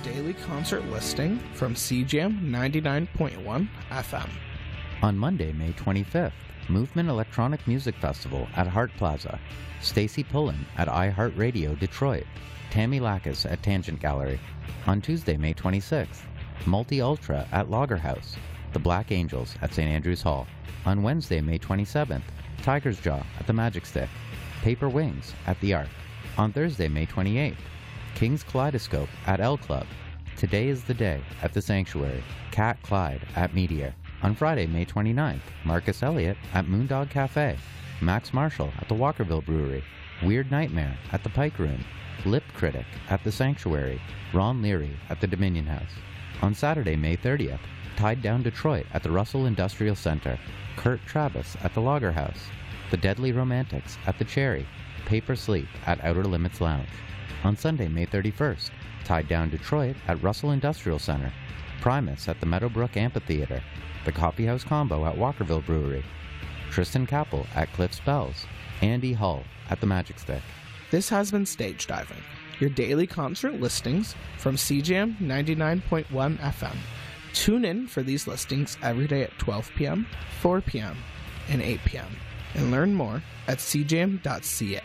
daily concert listing from CJAM 99.1 FM. On Monday, May 25th, Movement Electronic Music Festival at Hart Plaza. Stacy Pullen at iHeartRadio Detroit. Tammy Lackas at Tangent Gallery. On Tuesday, May 26th, Multi Ultra at Lager House. The Black Angels at St. Andrews Hall. On Wednesday, May 27th, Tiger's Jaw at the Magic Stick. Paper Wings at the Arc. On Thursday, May 28th, King's Kaleidoscope at L Club. Today is the Day at the Sanctuary. Cat Clyde at Meteor. On Friday, May 29th, Marcus Elliott at Moondog Cafe. Max Marshall at the Walkerville Brewery. Weird Nightmare at the Pike Room. Lip Critic at the Sanctuary. Ron Leary at the Dominion House. On Saturday, May 30th, Tied Down Detroit at the Russell Industrial Center. Kurt Travis at the Lager House. The Deadly Romantics at the Cherry. Paper Sleep at Outer Limits Lounge. On Sunday, May 31st, Tied Down Detroit at Russell Industrial Center. Primus at the Meadowbrook Amphitheater. The Coffeehouse Combo at Walkerville Brewery. Tristan Kappel at Cliff's Bells. Andy Hull at the Magic Stick. This has been Stage Diving, your daily concert listings from CJAM 99.1 FM. Tune in for these listings every day at 12 p.m., 4 p.m., and 8 p.m. and learn more at cjam.ca.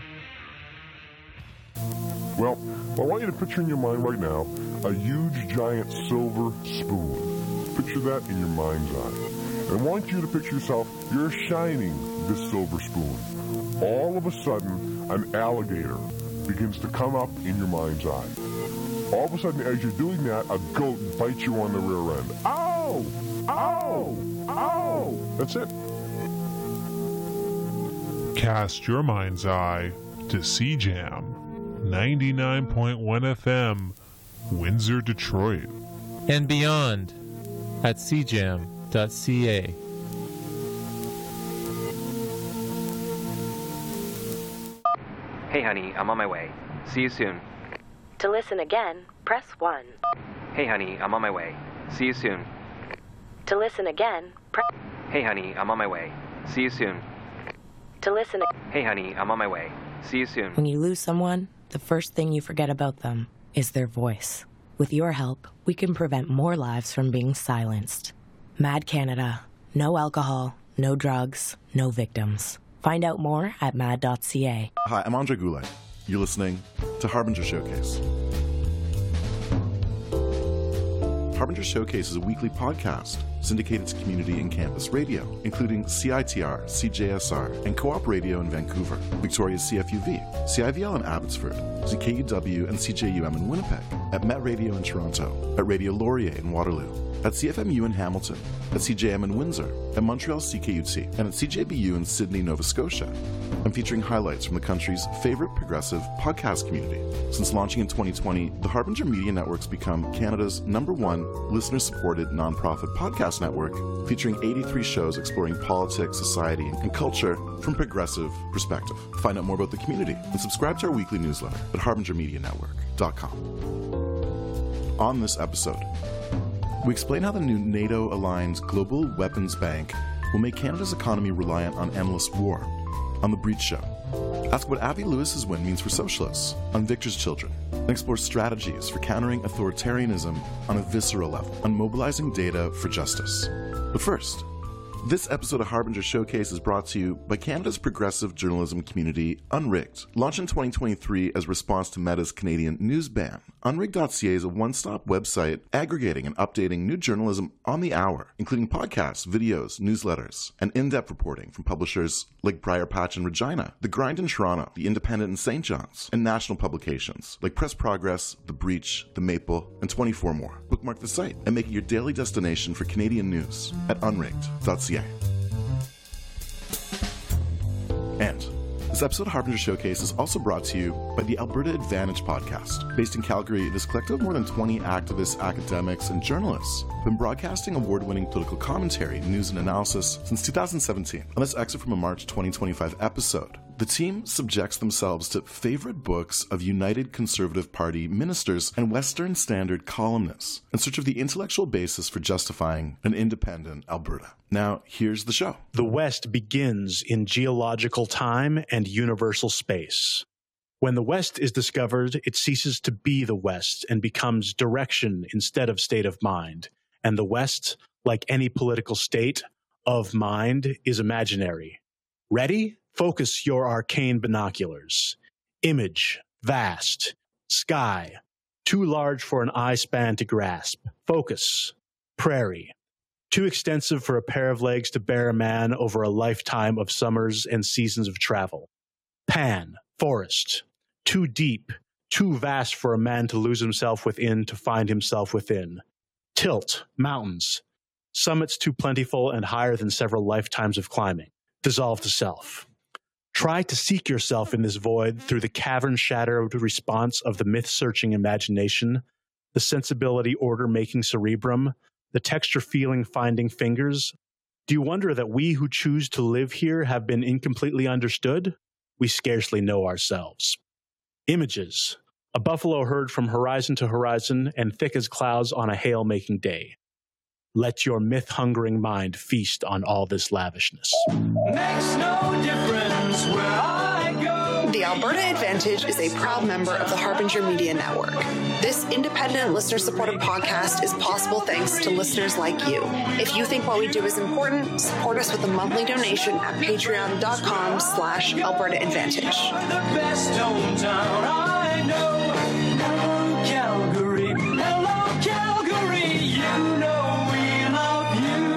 Well, I want you to picture in your mind right now a huge, giant silver spoon. Picture that in your mind's eye. And I want you to picture yourself, you're shining this silver spoon. All of a sudden, an alligator begins to come up in your mind's eye. All of a sudden, as you're doing that, a goat bites you on the rear end. Ow! Ow! Ow! That's it. Cast your mind's eye to CJAM 99.1 FM, Windsor, Detroit. And beyond at cjam.ca. Hey honey, I'm on my way. See you soon. To listen again, press 1. Hey honey, I'm on my way. See you soon. To listen again, press... Hey honey, I'm on my way. See you soon. To listen... Hey honey, I'm on my way. See you soon. When you lose someone, the first thing you forget about them is their voice. With your help, we can prevent more lives from being silenced. Mad Canada. No alcohol, no drugs, no victims. Find out more at mad.ca. Hi, I'm Andre Goulet. You're listening to Harbinger Showcase. Harbinger Showcase is a weekly podcast syndicated to community and campus radio, including CITR, CJSR, and Co-op Radio in Vancouver, Victoria's CFUV, CIVL in Abbotsford, ZKUW and CJUM in Winnipeg, at Met Radio in Toronto, at Radio Laurier in Waterloo, at CFMU in Hamilton, at CJM in Windsor, at Montreal CKUT, and at CJBU in Sydney, Nova Scotia. I'm featuring highlights from the country's favorite progressive podcast community. Since launching in 2020, the Harbinger Media Network's become Canada's #1 listener-supported nonprofit podcast network, featuring 83 shows exploring politics, society, and culture from progressive perspective. Find out more about the community and subscribe to our weekly newsletter at harbingermedianetwork.com. On this episode, we explain how the new NATO-aligned global weapons bank will make Canada's economy reliant on endless war. On The Breach Show, ask what Avi Lewis's win means for socialists on Victor's Children, and explore strategies for countering authoritarianism on a visceral level, on mobilizing data for justice. But first, this episode of Harbinger Showcase is brought to you by Canada's progressive journalism community, Unrigged. Launched in 2023 as a response to Meta's Canadian news ban, Unrigged.ca is a one-stop website aggregating and updating new journalism on the hour, including podcasts, videos, newsletters, and in-depth reporting from publishers like Briar Patch in Regina, The Grind in Toronto, The Independent in St. John's, and national publications like Press Progress, The Breach, The Maple, and 24 more. Bookmark the site and make it your daily destination for Canadian news at unrigged.ca. And this episode of Harbinger Showcase is also brought to you by the Alberta Advantage podcast. Based in Calgary, this collective of more than 20 activists, academics, and journalists have been broadcasting award-winning political commentary, news, and analysis since 2017. On this excerpt from a March 2025 episode, the team subjects themselves to favorite books of United Conservative Party ministers and Western Standard columnists in search of the intellectual basis for justifying an independent Alberta. Now, here's the show. The West begins in geological time and universal space. When the West is discovered, it ceases to be the West and becomes direction instead of state of mind. And the West, like any political state of mind, is imaginary. Ready? Focus your arcane binoculars. Image, vast. Sky, too large for an eye span to grasp. Focus, prairie. Too extensive for a pair of legs to bear a man over a lifetime of summers and seasons of travel. Pan, forest. Too deep, too vast for a man to lose himself within to find himself within. Tilt, mountains. Summits too plentiful and higher than several lifetimes of climbing. Dissolve to self. Try to seek yourself in this void through the cavern-shadowed response of the myth-searching imagination, the sensibility order-making cerebrum, the texture-feeling finding fingers. Do you wonder that we who choose to live here have been incompletely understood? We scarcely know ourselves. Images. A buffalo herd from horizon to horizon and thick as clouds on a hail-making day. Let your myth-hungering mind feast on all this lavishness. Makes no difference where I go. The Alberta Advantage is a proud member of the Harbinger Media Network. This independent, listener-supported podcast is possible thanks to listeners like you. If you think what we do is important, support us with a monthly donation at patreon.com/Alberta Advantage. The best hometown I know. Hello, Calgary. Hello, Calgary. You know we love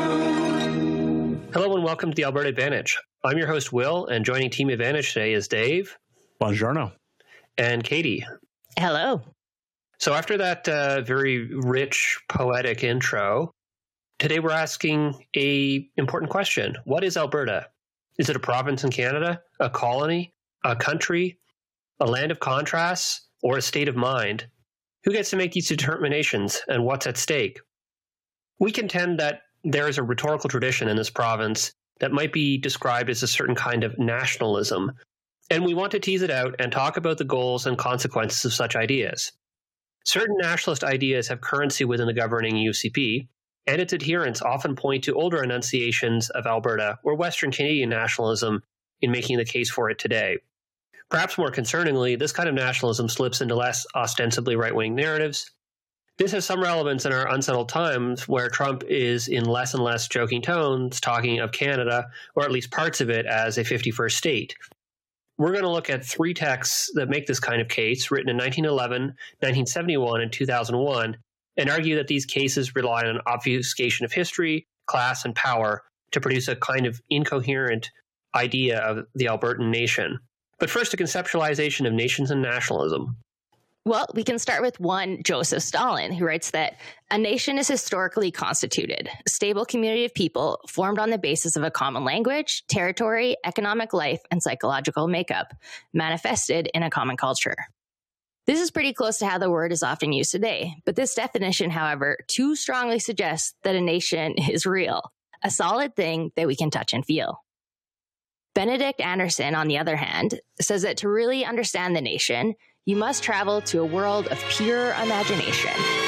you. Hello and welcome to the Alberta Advantage. I'm your host, Will, and joining Team Advantage today is Dave. Buongiorno. And Katie. Hello. So after that very rich, poetic intro, today we're asking an important question. What is Alberta? Is it a province in Canada, a colony, a country, a land of contrasts, or a state of mind? Who gets to make these determinations, and what's at stake? We contend that there is a rhetorical tradition in this province that might be described as a certain kind of nationalism, and we want to tease it out and talk about the goals and consequences of such ideas. Certain nationalist ideas have currency within the governing UCP, and its adherents often point to older enunciations of Alberta or Western Canadian nationalism in making the case for it today. Perhaps more concerningly, this kind of nationalism slips into less ostensibly right-wing narratives. This has some relevance in our unsettled times where Trump is in less and less joking tones talking of Canada, or at least parts of it, as a 51st state. We're going to look at three texts that make this kind of case, written in 1911, 1971, and 2001, and argue that these cases rely on an obfuscation of history, class, and power to produce a kind of incoherent idea of the Albertan nation. But first, a conceptualization of nations and nationalism. Well, we can start with one Joseph Stalin, who writes that a nation is historically constituted, a stable community of people formed on the basis of a common language, territory, economic life, and psychological makeup, manifested in a common culture. This is pretty close to how the word is often used today, but this definition, however, too strongly suggests that a nation is real, a solid thing that we can touch and feel. Benedict Anderson, on the other hand, says that to really understand the nation, you must travel to a world of pure imagination.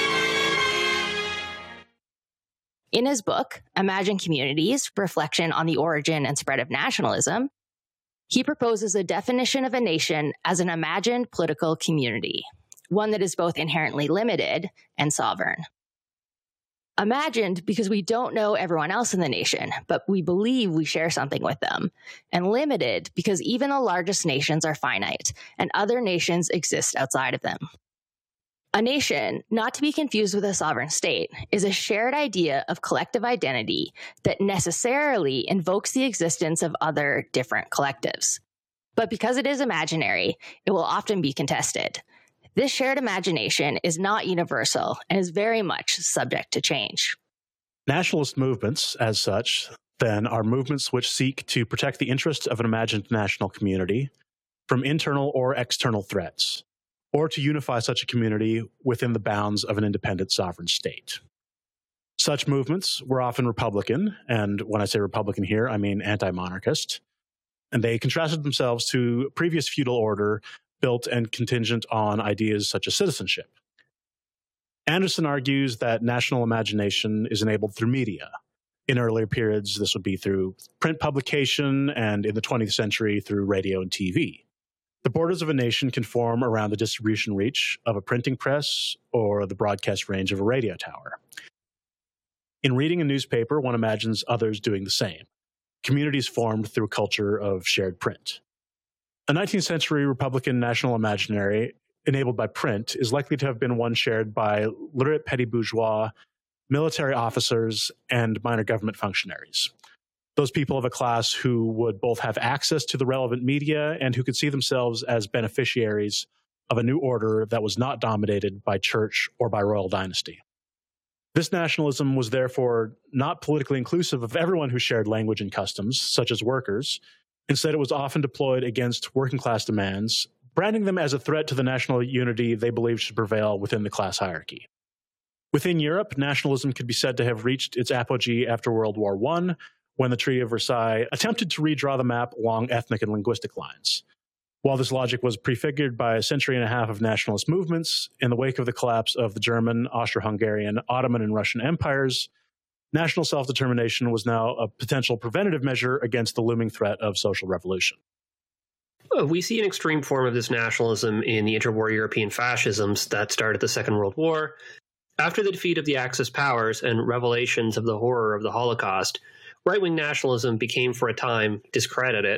In his book, Imagine Communities, Reflection on the Origin and Spread of Nationalism, he proposes a definition of a nation as an imagined political community, one that is both inherently limited and sovereign. Imagined because we don't know everyone else in the nation, but we believe we share something with them. And limited because even the largest nations are finite, and other nations exist outside of them. A nation, not to be confused with a sovereign state, is a shared idea of collective identity that necessarily invokes the existence of other different collectives. But because it is imaginary, it will often be contested. This shared imagination is not universal and is very much subject to change. Nationalist movements, as such, then, are movements which seek to protect the interests of an imagined national community from internal or external threats, or to unify such a community within the bounds of an independent sovereign state. Such movements were often Republican, and when I say Republican here, I mean anti-monarchist, and they contrasted themselves to previous feudal order built and contingent on ideas such as citizenship. Anderson argues that national imagination is enabled through media. In earlier periods, this would be through print publication, and in the 20th century, through radio and TV. The borders of a nation can form around the distribution reach of a printing press or the broadcast range of a radio tower. In reading a newspaper, one imagines others doing the same. Communities formed through a culture of shared print. A 19th century Republican national imaginary enabled by print is likely to have been one shared by literate petty bourgeois, military officers, and minor government functionaries. Those people of a class who would both have access to the relevant media and who could see themselves as beneficiaries of a new order that was not dominated by church or by royal dynasty. This nationalism was therefore not politically inclusive of everyone who shared language and customs, such as workers. Instead, it was often deployed against working class demands, branding them as a threat to the national unity they believed should prevail within the class hierarchy. Within Europe, nationalism could be said to have reached its apogee after World War I, when the Treaty of Versailles attempted to redraw the map along ethnic and linguistic lines. While this logic was prefigured by a century and a half of nationalist movements, in the wake of the collapse of the German, Austro-Hungarian, Ottoman, and Russian empires, national self-determination was now a potential preventative measure against the looming threat of social revolution. We see an extreme form of this nationalism in the interwar European fascisms that started the Second World War. After the defeat of the Axis powers and revelations of the horror of the Holocaust, right-wing nationalism became for a time discredited.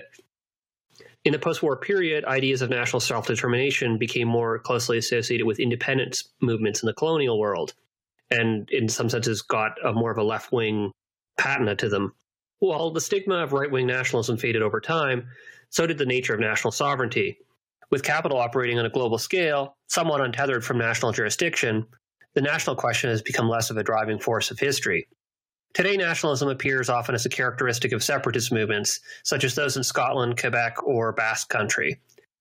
In the post-war period, ideas of national self-determination became more closely associated with independence movements in the colonial world, and in some senses got more of a left-wing patina to them. While the stigma of right-wing nationalism faded over time, so did the nature of national sovereignty. With capital operating on a global scale, somewhat untethered from national jurisdiction, the national question has become less of a driving force of history. Today, nationalism appears often as a characteristic of separatist movements, such as those in Scotland, Quebec, or Basque Country.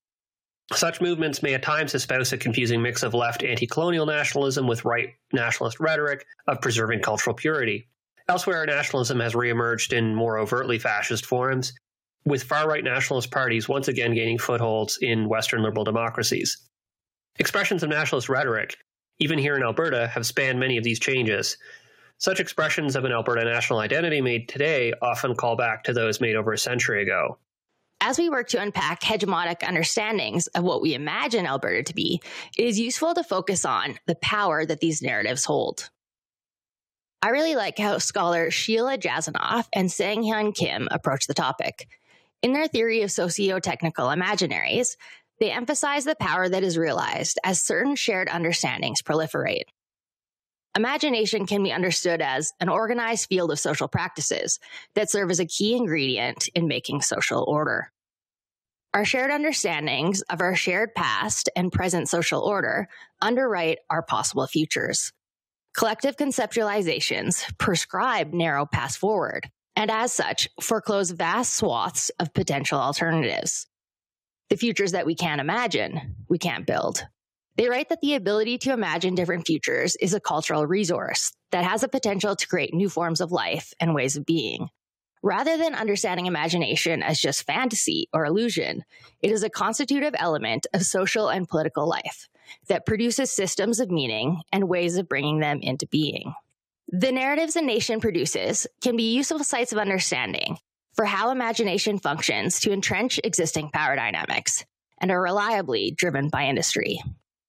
Such movements may at times espouse a confusing mix of left anti-colonial nationalism with right nationalist rhetoric of preserving cultural purity. Elsewhere, nationalism has reemerged in more overtly fascist forms, with far-right nationalist parties once again gaining footholds in Western liberal democracies. Expressions of nationalist rhetoric, even here in Alberta, have spanned many of these changes. Such expressions of an Alberta national identity made today often call back to those made over a century ago. As we work to unpack hegemonic understandings of what we imagine Alberta to be, it is useful to focus on the power that these narratives hold. I really like how scholar Sheila Jasanoff and Sang-Hyun Kim approach the topic. In their theory of socio-technical imaginaries, they emphasize the power that is realized as certain shared understandings proliferate. Imagination can be understood as an organized field of social practices that serve as a key ingredient in making social order. Our shared understandings of our shared past and present social order underwrite our possible futures. Collective conceptualizations prescribe narrow paths forward, and as such, foreclose vast swaths of potential alternatives. The futures that we can't imagine, we can't build. They write that the ability to imagine different futures is a cultural resource that has a potential to create new forms of life and ways of being. Rather than understanding imagination as just fantasy or illusion, it is a constitutive element of social and political life that produces systems of meaning and ways of bringing them into being. The narratives a nation produces can be useful sites of understanding for how imagination functions to entrench existing power dynamics and are reliably driven by industry.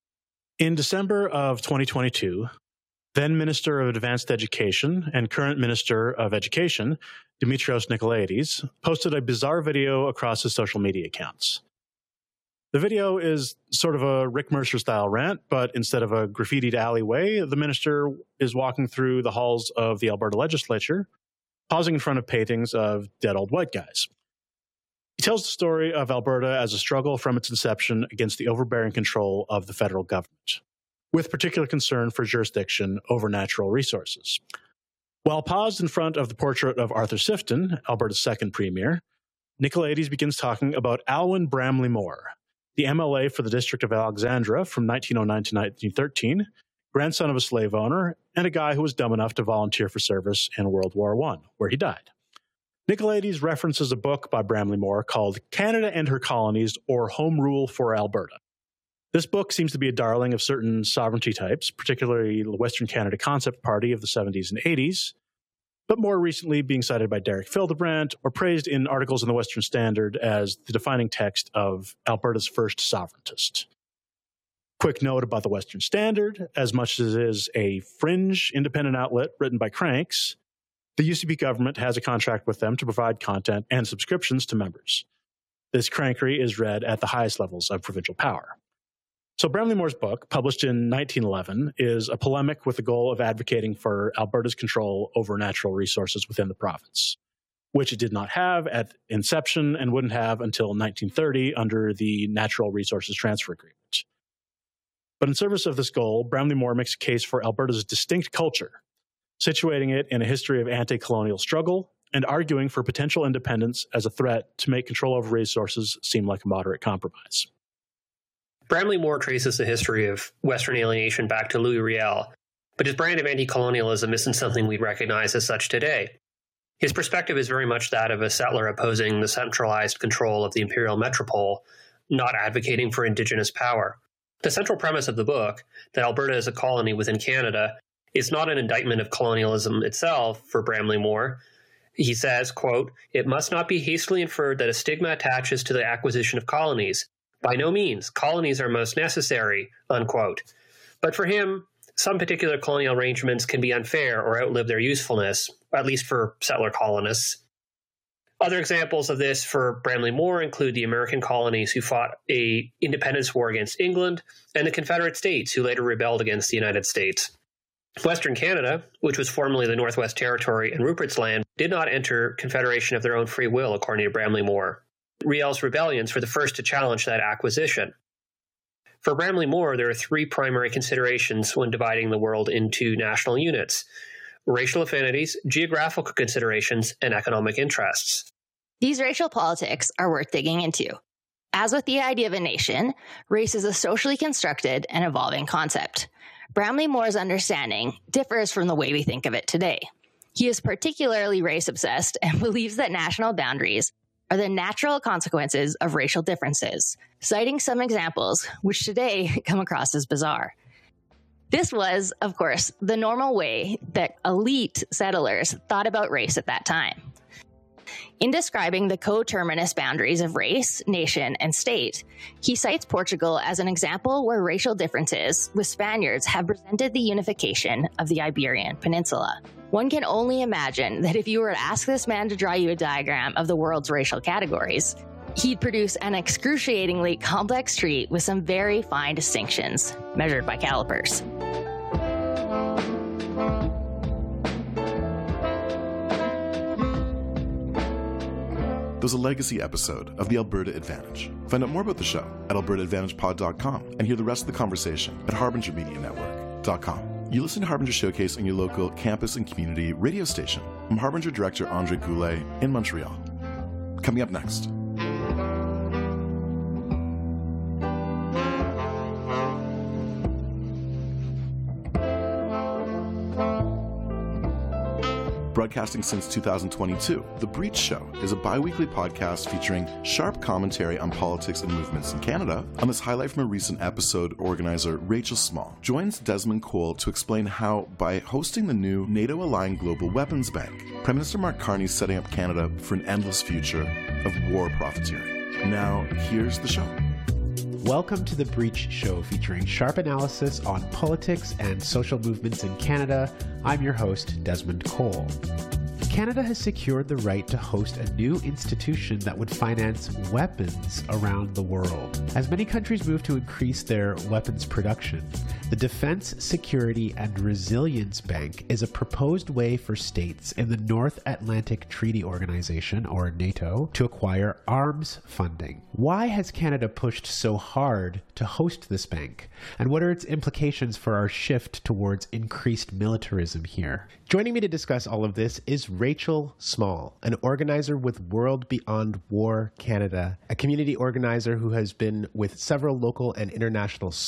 In December of 2022, then Minister of Advanced Education and current Minister of Education, Dimitrios Nikolaides, posted a bizarre video across his social media accounts. The video is sort of a Rick Mercer-style rant, but instead of a graffitied alleyway, the minister is walking through the halls of the Alberta legislature, pausing in front of paintings of dead old white guys. He tells the story of Alberta as a struggle from its inception against the overbearing control of the federal government, with particular concern for jurisdiction over natural resources. While paused in front of the portrait of Arthur Sifton, Alberta's second premier, Nikolaides begins talking about Alwyn Bramley Moore, the MLA for the District of Alexandra from 1909 to 1913, grandson of a slave owner, and a guy who was dumb enough to volunteer for service in World War I, where he died. Nikolaides references a book by Bramley Moore called Canada and Her Colonies, or Home Rule for Alberta. This book seems to be a darling of certain sovereignty types, particularly the Western Canada Concept Party of the 70s and 80s, but more recently being cited by Derek Fildebrandt or praised in articles in the Western Standard as the defining text of Alberta's first sovereigntist. Quick note about the Western Standard: as much as it is a fringe independent outlet written by cranks, the UCP government has a contract with them to provide content and subscriptions to members. This crankery is read at the highest levels of provincial power. So Bramley Moore's book, published in 1911, is a polemic with the goal of advocating for Alberta's control over natural resources within the province, which it did not have at inception and wouldn't have until 1930 under the Natural Resources Transfer Agreement. But in service of this goal, Bramley Moore makes a case for Alberta's distinct culture, situating it in a history of anti-colonial struggle and arguing for potential independence as a threat to make control over resources seem like a moderate compromise. Bramley Moore traces the history of Western alienation back to Louis Riel, but his brand of anti-colonialism isn't something we'd recognize as such today. His perspective is very much that of a settler opposing the centralized control of the imperial metropole, not advocating for Indigenous power. The central premise of the book, that Alberta is a colony within Canada, is not an indictment of colonialism itself for Bramley Moore. He says, quote, "It must not be hastily inferred that a stigma attaches to the acquisition of colonies. By no means, colonies are most necessary," unquote. But for him, some particular colonial arrangements can be unfair or outlive their usefulness, at least for settler colonists. Other examples of this for Bramley Moore include the American colonies who fought an independence war against England and the Confederate States who later rebelled against the United States. Western Canada, which was formerly the Northwest Territory and Rupert's Land, did not enter Confederation of their own free will, according to Bramley Moore. Riel's rebellions were the first to challenge that acquisition. For Bramley Moore, there are three primary considerations when dividing the world into national units: racial affinities, geographical considerations, and economic interests. These racial politics are worth digging into. As with the idea of a nation, race is a socially constructed and evolving concept. Bramley Moore's understanding differs from the way we think of it today. He is particularly race-obsessed and believes that national boundaries are the natural consequences of racial differences, citing some examples which today come across as bizarre. This was, of course, the normal way that elite settlers thought about race at that time. In describing the coterminous boundaries of race, nation, and state, he cites Portugal as an example where racial differences with Spaniards have presented the unification of the Iberian Peninsula. One can only imagine that if you were to ask this man to draw you a diagram of the world's racial categories, he'd produce an excruciatingly complex tree with some very fine distinctions, measured by calipers. That was a legacy episode of the Alberta Advantage. Find out more about the show at albertaadvantagepod.com and hear the rest of the conversation at harbingermedianetwork.com. You listen to Harbinger Showcase on your local campus and community radio station. I'm Harbinger Director Andre Goulet in Montreal. Coming up next. Broadcasting since 2022, The Breach Show is a bi-weekly podcast featuring sharp commentary on politics and movements in Canada. On this highlight from a recent episode, organizer Rachel Small joins Desmond Cole to explain how, by hosting the new NATO-aligned Global Weapons Bank, Prime Minister Mark Carney is setting up Canada for an endless future of war profiteering. Now, here's the show. Welcome to The Breach Show, featuring sharp analysis on politics and social movements in Canada. I'm your host, Desmond Cole. Canada has secured the right to host a new institution that would finance weapons around the world. As many countries move to increase their weapons production, the Defense, Security, and Resilience Bank is a proposed way for states in the North Atlantic Treaty Organization, or NATO, to acquire arms funding. Why has Canada pushed so hard to host this bank? And what are its implications for our shift towards increased militarism here? Joining me to discuss all of this is Rachel Small, an organizer with World Beyond War Canada, a community organizer who has been with several local and international